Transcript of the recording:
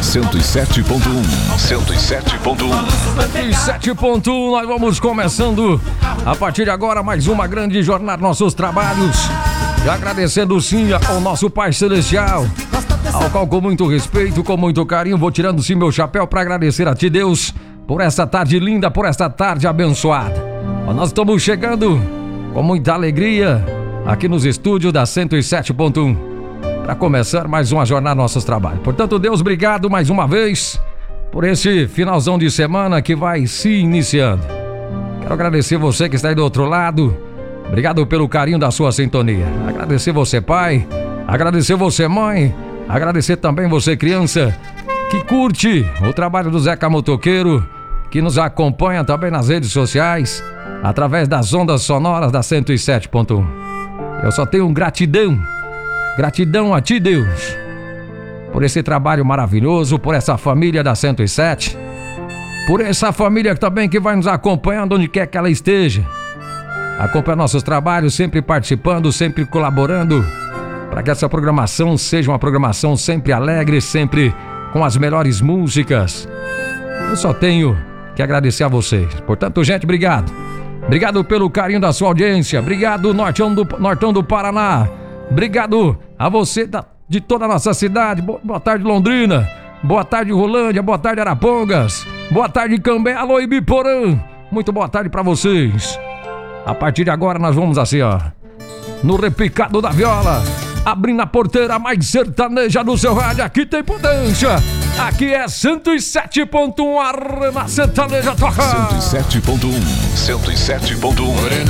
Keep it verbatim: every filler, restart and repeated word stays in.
cento e sete ponto um. cento e sete ponto um. cento e sete ponto um, nós vamos começando a partir de agora mais uma grande jornada, nossos trabalhos. E agradecendo sim ao nosso Pai Celestial, ao qual com muito respeito, com muito carinho, vou tirando sim meu chapéu para agradecer a Ti, Deus, por essa tarde linda, por essa tarde abençoada. Nós estamos chegando com muita alegria aqui nos estúdios da cento e sete ponto um para começar mais uma jornada nossos trabalhos. Portanto, Deus, obrigado mais uma vez por esse finalzão de semana que vai se iniciando. Quero agradecer você que está aí do outro lado. Obrigado pelo carinho da sua sintonia. Agradecer você, pai. Agradecer você, mãe. Agradecer também você, criança, que curte o trabalho do Zeca Motoqueiro, que nos acompanha também nas redes sociais, através das ondas sonoras da cento e sete ponto um. Eu só tenho gratidão, gratidão a Ti, Deus, por esse trabalho maravilhoso, por essa família da cento e sete, por essa família também que vai nos acompanhando onde quer que ela esteja. Acompanha nossos trabalhos, sempre participando, sempre colaborando, para que essa programação seja uma programação sempre alegre, sempre com as melhores músicas. Eu só tenho que agradecer a vocês. Portanto, gente, obrigado. Obrigado pelo carinho da sua audiência. Obrigado, Nortão do, Nortão do Paraná. Obrigado a você da, de toda a nossa cidade. Boa, boa tarde, Londrina. Boa tarde, Rolândia. Boa tarde, Arapongas. Boa tarde, Cambé. Alô, Ibiporã. Muito boa tarde para vocês. A partir de agora nós vamos assim, ó, no repicado da viola, abrindo a porteira mais sertaneja do seu rádio. Aqui tem potência. Aqui é cento e sete ponto um, a Arena Sertaneja toca. cento e sete ponto um. cento e sete ponto um. Morena,